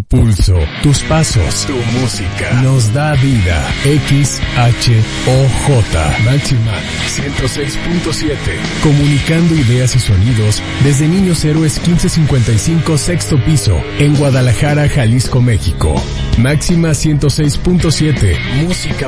pulso, tus pasos, tu música, nos da vida. XHOJ, Máxima 106.7, comunicando ideas y sonidos desde Niños Héroes 1555, sexto piso, en Guadalajara, Jalisco, México. Máxima 106.7, música